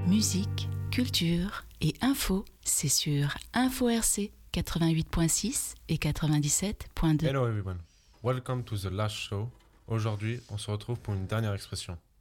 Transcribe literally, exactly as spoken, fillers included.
Musique, culture et info, c'est sur Info R C quatre-vingt-huit point six et quatre-vingt-dix-sept point deux. Hello everyone, welcome to the last show. Aujourd'hui, on se retrouve pour une dernière expression.